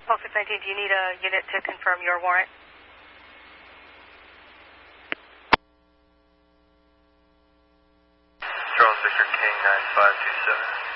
Well, 619, do you need a unit to confirm your warrant? Charles Victor King 9527.